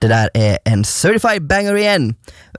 Det där är en certified banger igen.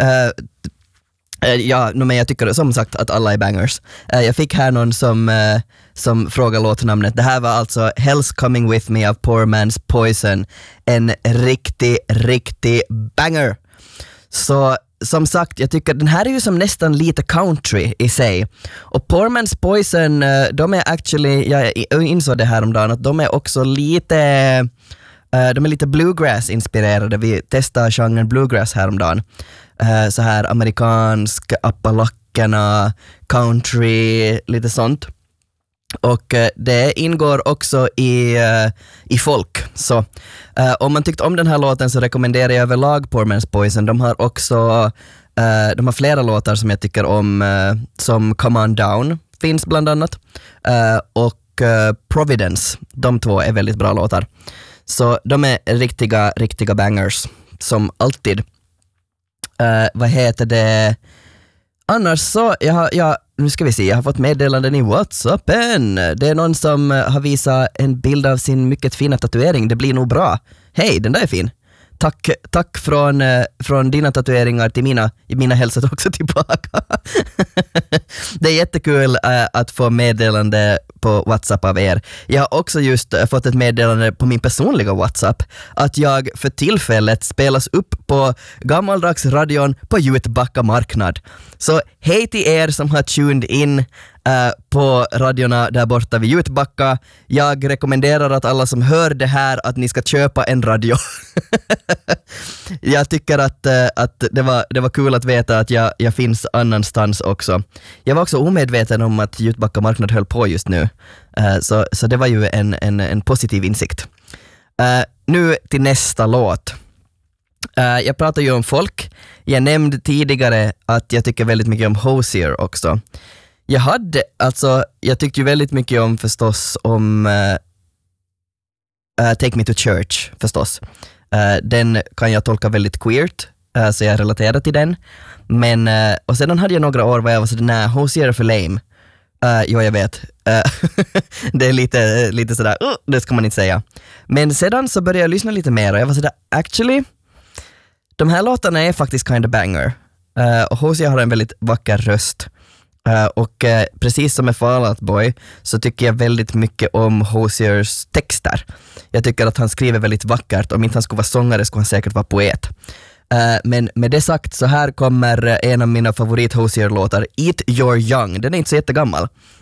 Men jag tycker som sagt att alla är bangers. Jag fick här någon som frågar låtnamnet. Det här var alltså Hell's Coming With Me av Poor Man's Poison. En riktig banger. Så som sagt, jag tycker den här är ju som nästan lite country i sig. Och Poor Man's Poison, de är actually, jag insåg det här om dagen, att de är också lite bluegrass-inspirerade. Vi testade genren bluegrass häromdagen. Så här amerikansk, Appalachierna, country, lite sånt. Och det ingår också i folk. Så om man tyckte om den här låten så rekommenderar jag överlag Poor Man's Poison. De har också de har flera låtar som jag tycker om, som Come On Down finns bland annat. Och Providence, de två är väldigt bra låtar. Så de är riktiga bangers, som alltid. Vad heter det? Annars så, nu ska vi se, jag har fått meddelanden i WhatsAppen. Det är någon som har visat en bild av sin mycket fina tatuering. Det blir nog bra. Hej, den där är fin. Tack från dina tatueringar till mina hälsar också tillbaka. Det är jättekul att få meddelande på WhatsApp av er. Jag har också just fått ett meddelande på min personliga WhatsApp att jag för tillfället spelas upp på gammaldagsradion på Jutbacka marknad. Så hej till er som har tuned in på radiorna där borta vid Jutbacka. Jag rekommenderar att alla som hör det här att ni ska köpa en radio. Jag tycker att det var kul att veta att jag finns annanstans också. Jag var också omedveten om att Jutbacka marknad höll på just nu. Så det var ju en positiv insikt. Nu till nästa låt. Jag pratar ju om folk. Jag nämnde tidigare att jag tycker väldigt mycket om Hozier också. Jag tyckte ju väldigt mycket om förstås om Take Me To Church förstås. Den kan jag tolka väldigt queert, så jag relaterar till den. Men, och sedan hade jag några år var jag var sådär, nej, Hozier är för lame. Jo, jag vet. Det är lite sådär, det ska man inte säga. Men sedan så började jag lyssna lite mer och jag var sådär, actually, de här låtarna är faktiskt kind of banger. Och Hozier har en väldigt vacker röst. Och precis som med Fall Out Boy så tycker jag väldigt mycket om Hoziers texter. Jag tycker att han skriver väldigt vackert. Om inte han skulle vara sångare skulle han säkert vara poet. Men med det sagt så här kommer en av mina favorit Hozier-låtar, Eat Your Young. Den är inte så jättegammal.